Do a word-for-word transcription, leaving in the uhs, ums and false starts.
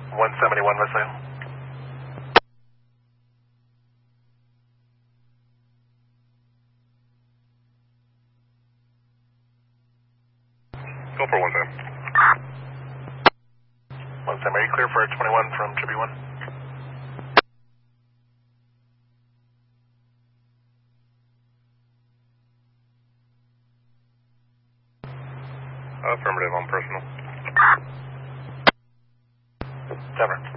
one seventy-one Westside. Go for one seven. one seven, are you clear for twenty-one from Tribute one? Affirmative on personal. Seven.